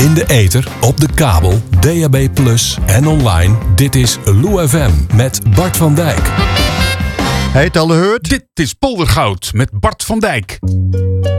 In de ether, op de kabel, DAB+ en online. Dit is Lou FM met Bart van Dijk. Heet al gehoord? Dit is Poldergoud met Bart van Dijk.